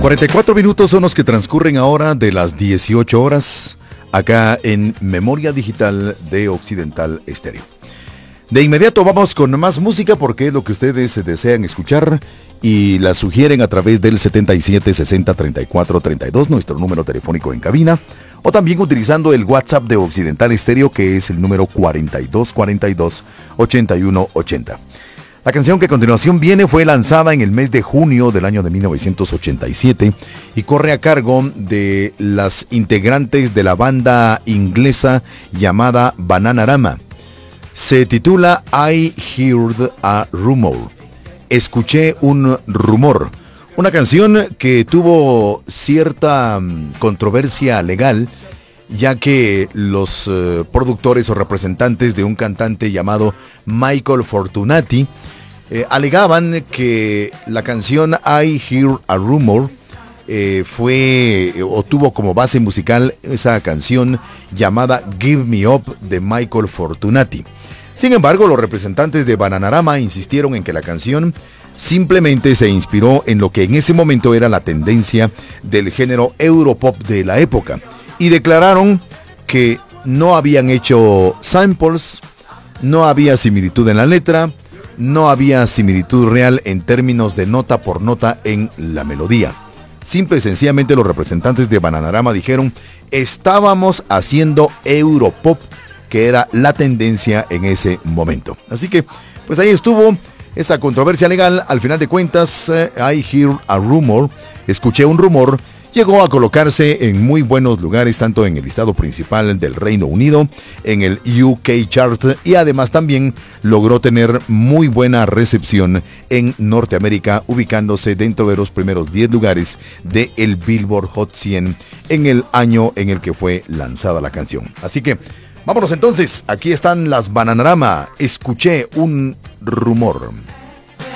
44 minutos son los que transcurren ahora de las 18 horas acá en Memoria Digital de Occidental Estéreo. De inmediato vamos con más música porque es lo que ustedes desean escuchar y la sugieren a través del 77 60 34 32, nuestro número telefónico en cabina, o también utilizando el WhatsApp de Occidental Estéreo, que es el número 42 42 81 80. La canción que a continuación viene fue lanzada en el mes de junio del año de 1987 y corre a cargo de las integrantes de la banda inglesa llamada Bananarama. Se titula I Heard a Rumor. Escuché un rumor. Una canción que tuvo cierta controversia legal, ya que los productores o representantes de un cantante llamado Michael Fortunati alegaban que la canción I Hear a Rumor tuvo como base musical esa canción llamada Give Me Up de Michael Fortunati. Sin embargo, los representantes de Bananarama insistieron en que la canción simplemente se inspiró en lo que en ese momento era la tendencia del género Europop de la época y declararon que no habían hecho samples, no había similitud en la letra, no había similitud real en términos de nota por nota en la melodía. Simple y sencillamente los representantes de Bananarama dijeron: estábamos haciendo Europop, que era la tendencia en ese momento. Así que, pues ahí estuvo esa controversia legal. Al final de cuentas, I Hear a Rumor, escuché un rumor, llegó a colocarse en muy buenos lugares, tanto en el listado principal del Reino Unido, en el UK Chart, y además también logró tener muy buena recepción en Norteamérica, ubicándose dentro de los primeros 10 lugares de el Billboard Hot 100 en el año en el que fue lanzada la canción. Así que vámonos entonces, aquí están las Bananarama, escuché un rumor.